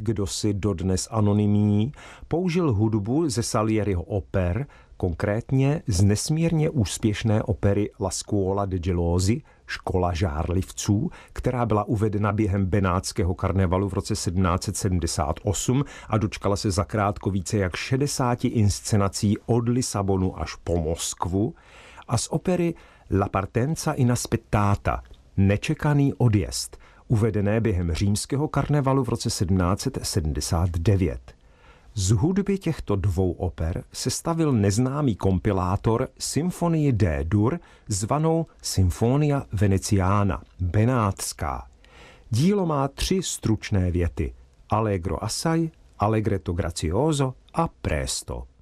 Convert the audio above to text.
kdosi dodnes anonymní, použil hudbu ze Salieriho oper, konkrétně z nesmírně úspěšné opery La Scuola de Gelosi, Škola žárlivců, která byla uvedena během benátského karnevalu v roce 1778 a dočkala se zakrátko více jak 60 inscenací od Lisabonu až po Moskvu, a z opery La Partenza Inaspettata, Nečekaný odjezd, uvedené během římského karnevalu v roce 1779. Z hudby těchto dvou oper sestavil neznámý kompilátor symfonii D-dur zvanou Sinfonia Veneciana, benátská. Dílo má 3 stručné věty: Allegro assai, allegretto grazioso a presto.